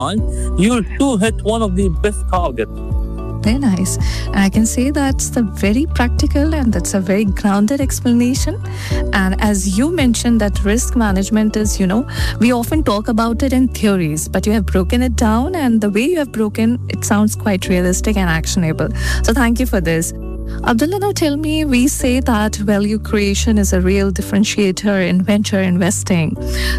you'll too hit one of the best targets. Very nice. And I can say that's the very practical and that's a very grounded explanation. And as you mentioned, that risk management is, we often talk about it in theories, but you have broken it down, and the way you have broken it sounds quite realistic and actionable. So thank you for this. Abdullah, now tell me, we say that value creation is a real differentiator in venture investing.